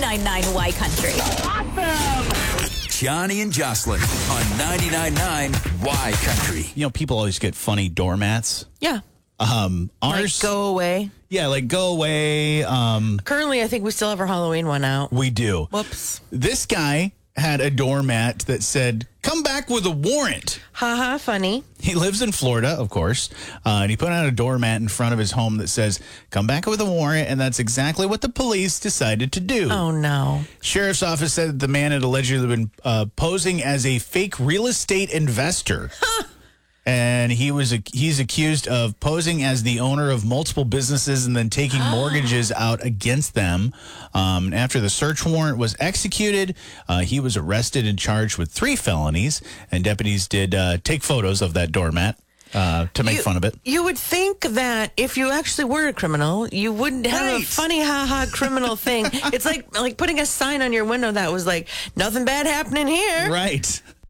99.9 Y Country. Johnny and Jocelyn on 99.9 Y Country. You know, people always get funny doormats. Yeah. Ours, Like go away. yeah, like go away. Currently, I think we still have our Halloween one out. We do. Whoops. This guy had a doormat that said, "Come back with a warrant." Haha, funny. He lives in Florida, of course, and he put out a doormat in front of his home that says, "Come back with a warrant," and that's exactly what the police decided to do. Oh, no. Sheriff's office said that the man had allegedly been posing as a fake real estate investor. And he's accused of posing as the owner of multiple businesses and then taking mortgages out against them. After the search warrant was executed, he was arrested and charged with 3 felonies. And deputies did take photos of that doormat to make fun of it. You would think that if you actually were a criminal, you wouldn't have a funny ha-ha criminal thing. It's like putting a sign on your window that was like, nothing bad happening here. Right.